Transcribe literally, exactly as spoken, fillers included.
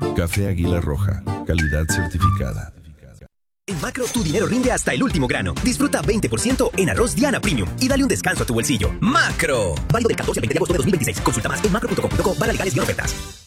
Café Águila Roja, calidad certificada. En Macro, tu dinero rinde hasta el último grano. Disfruta veinte por ciento en arroz Diana Premium y dale un descanso a tu bolsillo. ¡Macro! Válido del catorce al veinte de agosto de dos mil veintiséis. Consulta más en macro punto com punto co barra legales y ofertas.